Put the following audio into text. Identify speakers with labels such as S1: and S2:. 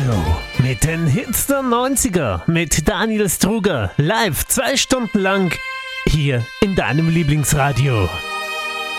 S1: Show mit den Hits der 90er mit Daniel Struger live 2 Stunden lang hier in deinem Lieblingsradio.